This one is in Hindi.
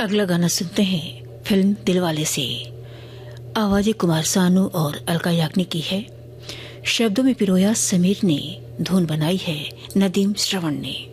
अगला गाना सुनते हैं फिल्म दिलवाले से। आवाजें कुमार सानू और अलका याग्निक की है। शब्दों में पिरोया समीर ने, धुन बनाई है नदीम श्रवण ने।